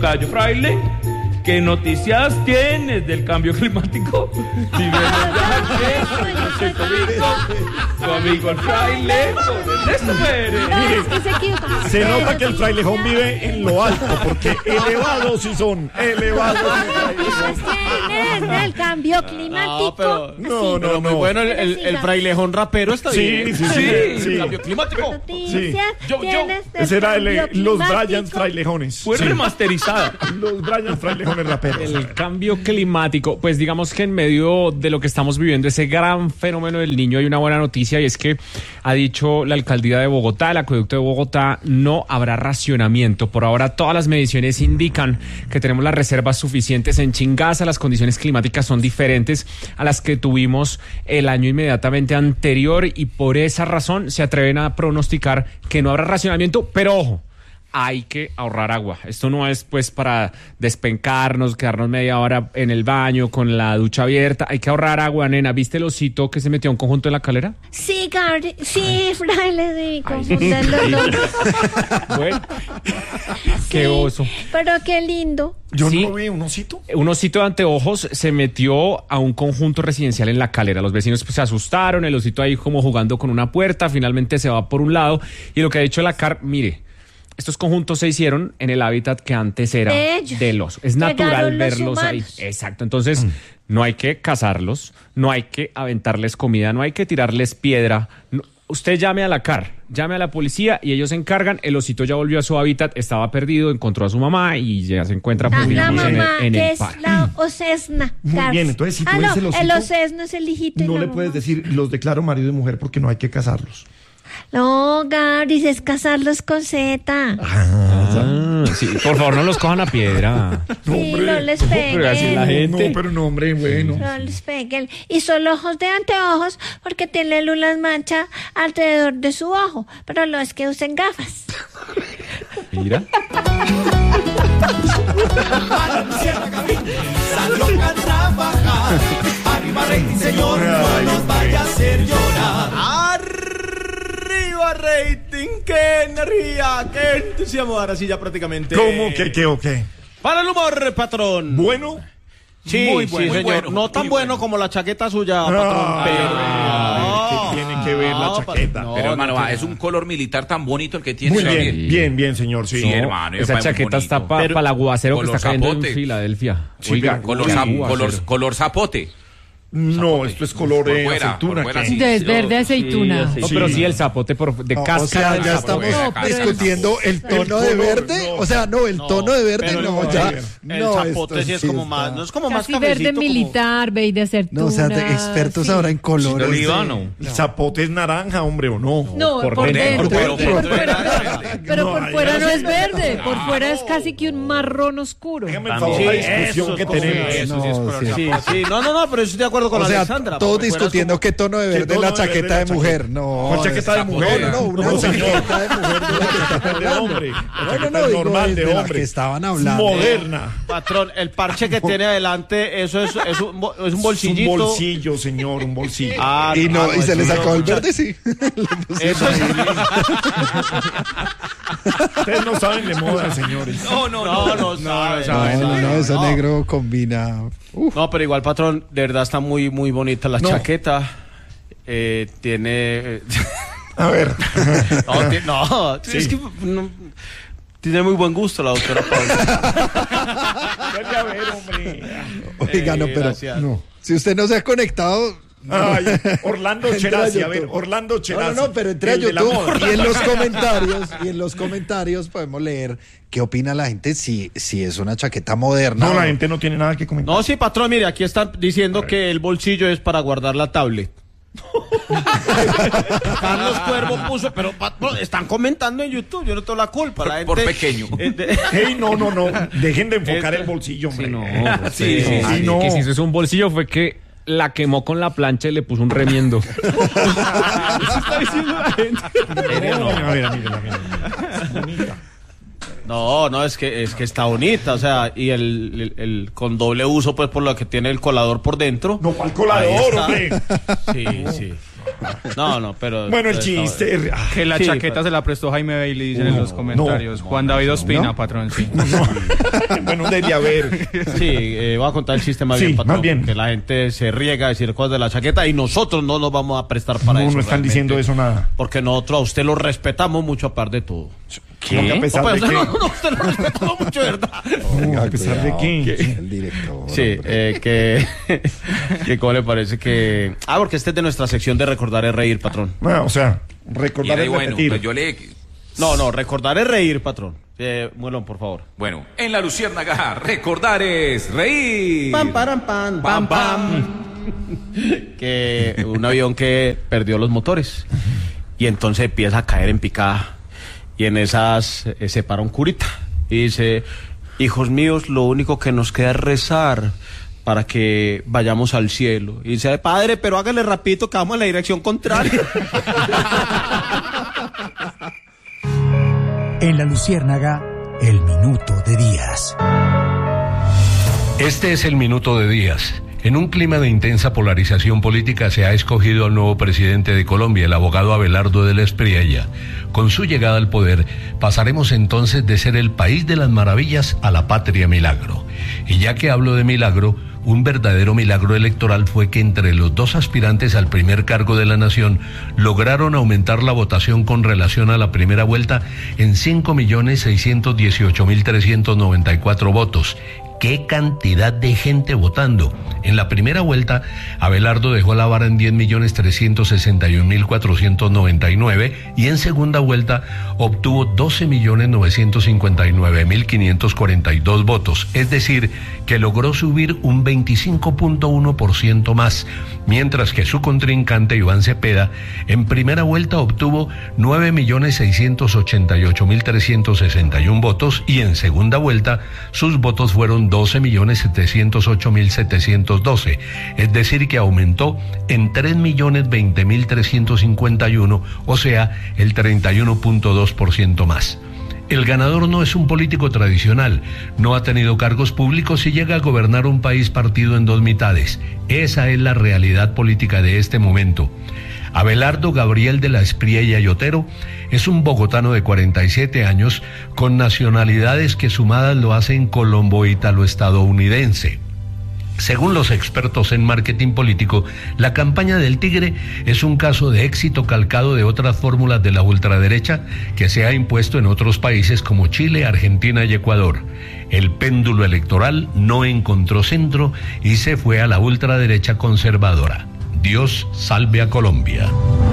tocayo fraile, ¿qué noticias tienes del cambio climático? Si vienes tu amigo el fraile, Ernesto Pérez. Se nota que el frailejón vive en lo alto, porque elevados sí son, elevados. ¿Tienes del cambio climático? No, muy bueno el frailejón rapero está bien. Sí. Cambio climático. Noticias tienes del Ese era los cambio Bryans frailejones. Fue remasterizada. Los Bryans frailejones raperos. El cambio climático, pues digamos que en medio de lo que estamos viviendo, ese gran fenómeno del Niño, hay una buena noticia y es que ha dicho la alcaldía de Bogotá, el acueducto de Bogotá, no habrá racionamiento. Por ahora todas las mediciones indican que tenemos las reservas suficientes en Chingaza. Las condiciones climáticas son diferentes a las que tuvimos el año inmediatamente anterior y por esa razón se atreven a pronosticar que no habrá racionamiento, pero ojo, hay que ahorrar agua. Esto no es pues para despencarnos, quedarnos media hora en el baño con la ducha abierta. Hay que ahorrar agua, nena. ¿Viste el osito que se metió a un conjunto de la calera? Sí, Gary. Sí, fraile, sí, confunden los dos. Bueno, qué oso. Pero qué lindo. Yo Sí. no vi un osito. Un osito de anteojos se metió a un conjunto residencial en la calera. Los vecinos pues, se asustaron, el osito ahí como jugando con una puerta, finalmente se va por un lado. Y lo que ha dicho la CAR, mire, estos conjuntos se hicieron en el hábitat que antes era del oso. Es natural verlos ahí. Exacto. Entonces, no hay que cazarlos, no hay que aventarles comida, no hay que tirarles piedra. No, usted llame a la CAR, llame a la policía y ellos se encargan. El osito ya volvió a su hábitat, estaba perdido, encontró a su mamá y ya se encuentra La mamá, en que el es parque. la osesna. Muy bien, entonces si tú ves el osito, el osesno es el hijito. no y la le mamá. puedes decir, los declaro marido y mujer porque no hay que casarlos. No, Gary, es casarlos con Z. Sí, por favor, no los cojan a piedra. Sí, no les Pero así la peguen. gente. No, pero no, hombre, bueno. No les peguen. Y son ojos de anteojos porque tienen unas manchas alrededor de su ojo. Pero no es que usen gafas. Mira. Salió a trabajar. Arriba rating, señor, no nos vaya a hacer llorar. Arriba rating, qué energía, qué entusiasmo. Ahora sí ya prácticamente. ¿Cómo que qué o qué? Para el humor, patrón. Bueno. Sí, Muy bueno, sí, muy señor. bueno, No tan muy bueno bueno. como la chaqueta suya, patrón. ¿Qué tiene que ver la chaqueta? no, Pero hermano, no, es un color militar tan bonito el que tiene. Muy ¿sí? bien, señor, sí. Sí, hermano. Esa chaqueta está para el aguacero que color está cayendo zapote. en Filadelfia. Sí, Oiga, Color, uy, zap- aguacero. color zapote. No, esto es color Por fuera, aceituna. por fuera, ¿qué? sí. Es verde aceituna. No, pero sí el zapote de No, cáscara. o sea, de ya zapote. estamos No, pero discutiendo el tono de verde. no. O sea, no, el tono de verde pero no, ya. El no, zapote esto sí es sí como está- más, no es como más Casi verde cafecito. militar, beige de aceituna. No, o sea, de expertos ahora en colores. Líbano. El zapote es naranja, hombre, ¿o no? No, por dentro, dentro. pero por Pero No, por ay, fuera no no sé. es verde. Por fuera es casi que un marrón oscuro. Déjame el También. favor la Sí, discusión eso que es como- tenemos. Eso sí es color sí. zapote. Sí, no, pero yo estoy de acuerdo con O sea, Alexandra. todos por fuera es discutiendo qué tono de verde es la tono de verde chaqueta de la mujer. chaqueta? No. ¿Cuál chaqueta de zapote. mujer? No, una No, señor. chaqueta de mujer de la que está De hablando. hombre. La No, chaqueta no, es digo, normal de de la hombre. que estaban hablando. Moderna. Patrón, el parche que tiene adelante, eso es un bolsillito. Un bolsillo, señor, un bolsillo. Ah, Y no, y se le eso sacó el muchacho. verde, sí. Le pusieron Eso es. Ustedes no saben de moda, señores. No sabe. No, eso negro combina. No, pero igual, patrón, de verdad está muy, muy bonita la chaqueta. Tiene. A ver. Es que no, tiene muy buen gusto la doctora Paula. Vuelve a ver, hombre. Oiga, no, pero gracias. no. Si usted no se ha conectado. Ay, Orlando Entra a Cherasi, a YouTube. ver, Orlando Cherasi. No, pero entra a el de la YouTube moda. y en los comentarios podemos leer qué opina la gente si es una chaqueta moderna. No, o la gente no tiene nada que comentar. No, sí, patrón, mire, aquí están diciendo que el bolsillo es para guardar la tablet. Carlos Cuervo puso, pero patrón, están comentando en YouTube, yo no tengo la culpa. La gente, Por pequeño. Hey, no. Dejen de enfocar el bolsillo, hombre. Sí, no, pues, Sí, sí, no, sí, no. que si eso es un bolsillo fue que la quemó con la plancha y le puso un remiendo. Eso está diciendo la gente. A ver, mírala. Bonita. No, es que está bonita, o sea, y el con doble uso, pues por lo que tiene el colador por dentro. No, ¿cuál Ahí colador, está. hombre? Sí. No, pero... Bueno, el chiste. Que la Sí, chaqueta se la prestó Jaime Bailey, dicen en los comentarios. Juan David Ospina, patrón, sí. Bueno, debe haber. Sí, voy a contar el chiste más Sí, bien, patrón. más bien. Que la gente se riega a decir cosas de la chaqueta y nosotros no nos vamos a prestar para eso. No están diciendo eso nada. Porque nosotros a usted lo respetamos mucho a par de todo. ¿Cómo que a pesar de qué? No, usted lo respetamos mucho, de verdad. ¿A pesar de qué? El director. Sí, que ¿cómo le parece que...? Porque este es de nuestra sección de recordar es reír, patrón. Bueno, o sea, recordar Y es bueno, repetir. pues yo le... No, recordar es reír, patrón. Bueno, por favor. Bueno, en la Luciérnaga, recordar es reír. Pam, param, pam, pam, pam. Que un avión que perdió los motores y entonces empieza a caer en picada y en esas se para un curita y dice: hijos míos, lo único que nos queda es rezar para que vayamos al cielo. Y dice: padre, pero hágale rapidito que vamos en la dirección contraria. En la Luciérnaga, el minuto de Díaz. Este es el minuto de Díaz. En un clima de intensa polarización política se ha escogido al nuevo presidente de Colombia, el abogado Abelardo de la Espriella. Con su llegada al poder, pasaremos entonces de ser el país de las maravillas a la patria milagro. Y ya que hablo de milagro, un verdadero milagro electoral fue que entre los dos aspirantes al primer cargo de la nación lograron aumentar la votación con relación a la primera vuelta en 5.618.394 votos. ¡Qué cantidad de gente votando! En la primera vuelta, Abelardo dejó la vara en 10.361.499 y en segunda vuelta obtuvo 12.959.542 votos. Es decir, que logró subir un 25.1% más, mientras que su contrincante Iván Cepeda en primera vuelta obtuvo 9.688.361 votos y en segunda vuelta sus votos fueron 12.708.712, es decir que aumentó en 3.020.351, o sea, el 31.2% más. El ganador no es un político tradicional, no ha tenido cargos públicos y llega a gobernar un país partido en dos mitades. Esa es la realidad política de este momento. Abelardo Gabriel de la Espriella y Otero es un bogotano de 47 años con nacionalidades que sumadas lo hacen colombo-italo-estadounidense. Según los expertos en marketing político, la campaña del Tigre es un caso de éxito calcado de otras fórmulas de la ultraderecha que se ha impuesto en otros países como Chile, Argentina y Ecuador. El péndulo electoral no encontró centro y se fue a la ultraderecha conservadora. Dios salve a Colombia.